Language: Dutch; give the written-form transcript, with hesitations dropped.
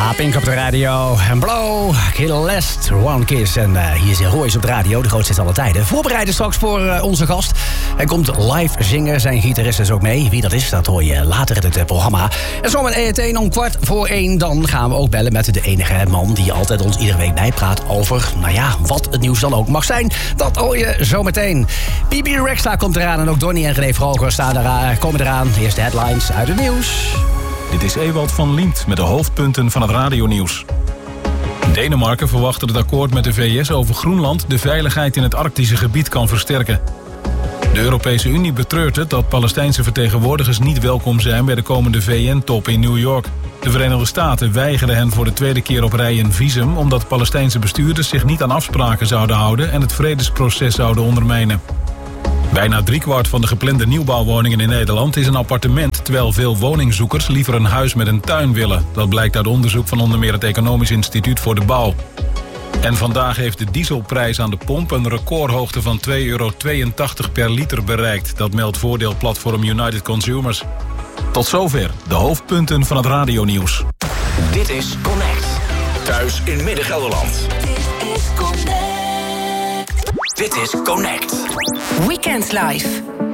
Ja, Pink op de radio. En Blow, Kill Last, One Kiss. En hier is Royce op de radio, de grootste aller tijden. Voorbereiden straks voor onze gast. Hij komt live zingen, zijn gitarist is ook mee. Wie dat is, dat hoor je later in het programma. En zometeen om 1:15, dan gaan we ook bellen met de enige man... die altijd ons iedere week bijpraat over, nou ja, wat het nieuws dan ook mag zijn. Dat hoor je zometeen. PB Rexha komt eraan en ook Donnie en René Vroger komen eraan. Eerst de headlines uit het nieuws. Dit is Ewald van Liemt met de hoofdpunten van het radionieuws. Denemarken verwacht dat het akkoord met de VS over Groenland... de veiligheid in het Arctische gebied kan versterken. De Europese Unie betreurt het dat Palestijnse vertegenwoordigers niet welkom zijn... bij de komende VN-top in New York. De Verenigde Staten weigerden hen voor de tweede keer op rij een visum... omdat Palestijnse bestuurders zich niet aan afspraken zouden houden... en het vredesproces zouden ondermijnen. Bijna 3/4 van de geplande nieuwbouwwoningen in Nederland is een appartement... terwijl veel woningzoekers liever een huis met een tuin willen. Dat blijkt uit onderzoek van onder meer het Economisch Instituut voor de Bouw. En vandaag heeft de dieselprijs aan de pomp een recordhoogte van €2,82 per liter bereikt. Dat meldt voordeelplatform United Consumers. Tot zover de hoofdpunten van het radionieuws. Dit is Connect. Thuis in Midden-Gelderland. Dit is Connect. Weekend Live.